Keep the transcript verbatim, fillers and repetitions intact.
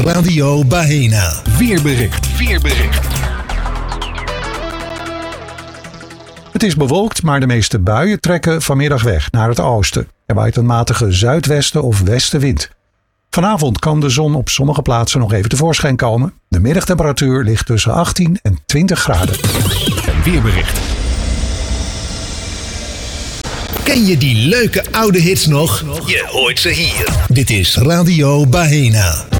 Radio Bahena. Weerbericht. Weerbericht. Het is bewolkt, maar de meeste buien trekken vanmiddag weg naar het oosten. Er waait een matige zuidwesten of westenwind. Vanavond kan de zon op sommige plaatsen nog even tevoorschijn komen. De middagtemperatuur ligt tussen achttien en twintig graden. Weerbericht. Ken je die leuke oude hits nog? Je hoort ze hier. Dit is Radio Bahena.